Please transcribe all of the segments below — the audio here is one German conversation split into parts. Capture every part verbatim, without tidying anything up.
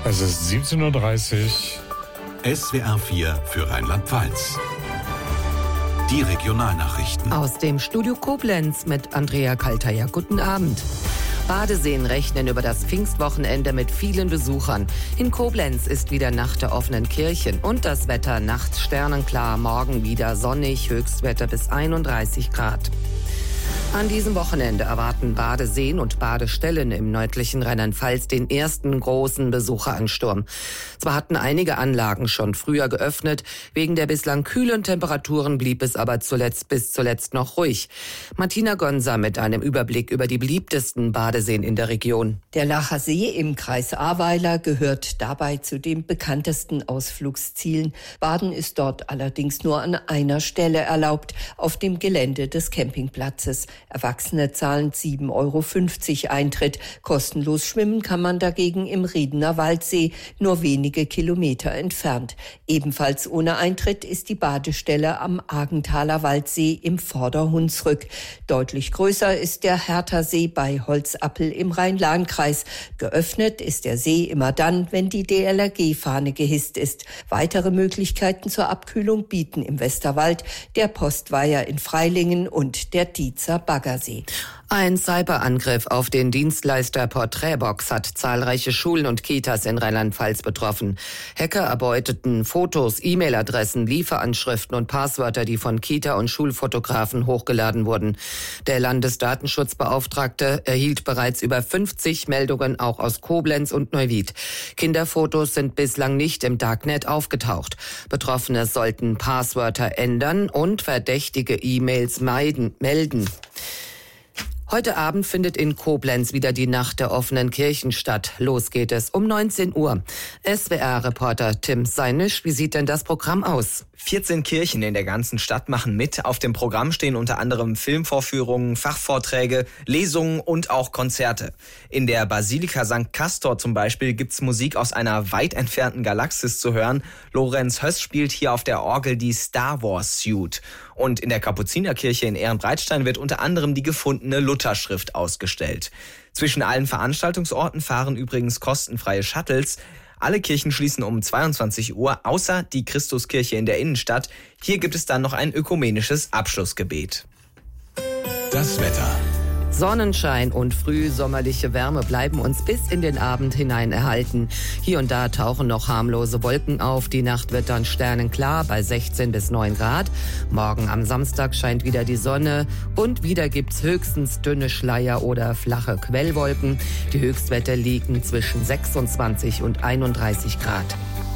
Es ist siebzehn Uhr dreißig. S W R vier für Rheinland-Pfalz. Die Regionalnachrichten. Aus dem Studio Koblenz mit Andrea Kalteier. Guten Abend. Badeseen rechnen über das Pfingstwochenende mit vielen Besuchern. In Koblenz ist wieder Nacht der offenen Kirchen und das Wetter nachts sternenklar, morgen wieder sonnig, Höchstwetter bis einunddreißig Grad. An diesem Wochenende erwarten Badeseen und Badestellen im nördlichen Rheinland-Pfalz den ersten großen Besucheransturm. Zwar hatten einige Anlagen schon früher geöffnet, wegen der bislang kühlen Temperaturen blieb es aber zuletzt bis zuletzt noch ruhig. Martina Gonsa mit einem Überblick über die beliebtesten Badeseen in der Region. Der Lacher See im Kreis Ahrweiler gehört dabei zu den bekanntesten Ausflugszielen. Baden ist dort allerdings nur an einer Stelle erlaubt, auf dem Gelände des Campingplatzes. Erwachsene zahlen sieben Euro fünfzig Eintritt. Kostenlos schwimmen kann man dagegen im Riedener Waldsee, nur wenige Kilometer entfernt. Ebenfalls ohne Eintritt ist die Badestelle am Agenthaler Waldsee im Vorderhunsrück. Deutlich größer ist der Herthasee bei Holzappel im Rhein-Lahn-Kreis. Geöffnet ist der See immer dann, wenn die D L R G-Fahne gehisst ist. Weitere Möglichkeiten zur Abkühlung bieten im Westerwald der Postweiher in Freilingen und der Diezer Baggersee. Ein Cyberangriff auf den Dienstleister Porträtbox hat zahlreiche Schulen und Kitas in Rheinland-Pfalz betroffen. Hacker erbeuteten Fotos, E-Mail-Adressen, Lieferanschriften und Passwörter, die von Kita- und Schulfotografen hochgeladen wurden. Der Landesdatenschutzbeauftragte erhielt bereits über fünfzig Meldungen auch aus Koblenz und Neuwied. Kinderfotos sind bislang nicht im Darknet aufgetaucht. Betroffene sollten Passwörter ändern und verdächtige E-Mails meiden, melden. Heute Abend findet in Koblenz wieder die Nacht der offenen Kirchen statt. Los geht es um neunzehn Uhr. S W R-Reporter Tim Seinisch, wie sieht denn das Programm aus? vierzehn Kirchen in der ganzen Stadt machen mit. Auf dem Programm stehen unter anderem Filmvorführungen, Fachvorträge, Lesungen und auch Konzerte. In der Basilika Sankt Castor zum Beispiel gibt's Musik aus einer weit entfernten Galaxis zu hören. Lorenz Höss spielt hier auf der Orgel die Star Wars Suite. Und in der Kapuzinerkirche in Ehrenbreitstein wird unter anderem die gefundene Lutherschrift ausgestellt. Zwischen allen Veranstaltungsorten fahren übrigens kostenfreie Shuttles. Alle Kirchen schließen um zweiundzwanzig Uhr, außer die Christuskirche in der Innenstadt. Hier gibt es dann noch ein ökumenisches Abschlussgebet. Das Wetter. Sonnenschein und frühsommerliche Wärme bleiben uns bis in den Abend hinein erhalten. Hier und da tauchen noch harmlose Wolken auf. Die Nacht wird dann sternenklar bei sechzehn bis neun Grad. Morgen am Samstag scheint wieder die Sonne und wieder gibt's höchstens dünne Schleier oder flache Quellwolken. Die Höchstwerte liegen zwischen sechsundzwanzig und einunddreißig Grad.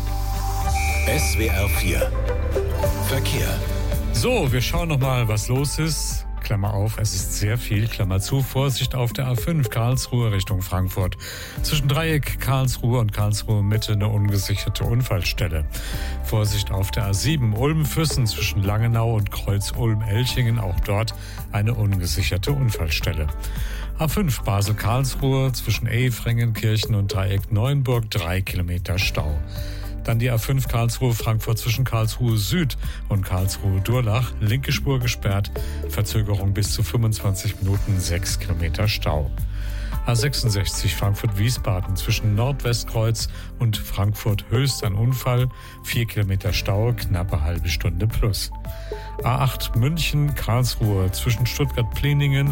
S W R vier Verkehr. So, wir schauen noch mal, was los ist. Klammer auf, es ist sehr viel, Klammer zu. Vorsicht auf der A fünf Karlsruhe Richtung Frankfurt. Zwischen Dreieck Karlsruhe und Karlsruhe Mitte eine ungesicherte Unfallstelle. Vorsicht auf der A sieben Ulm-Füssen zwischen Langenau und Kreuz Ulm-Elchingen. Auch dort eine ungesicherte Unfallstelle. A fünf Basel-Karlsruhe zwischen Efringen-Kirchen und Dreieck Neuenburg. Drei Kilometer Stau. Dann die A fünf Karlsruhe-Frankfurt zwischen Karlsruhe Süd und Karlsruhe-Durlach. Linke Spur gesperrt. Verzögerung bis zu fünfundzwanzig Minuten, sechs Kilometer Stau. A sechsundsechzig Frankfurt-Wiesbaden zwischen Nordwestkreuz und Frankfurt-Höchst ein Unfall. vier Kilometer Stau, knappe halbe Stunde plus. A acht München-Karlsruhe zwischen Stuttgart-Pliningen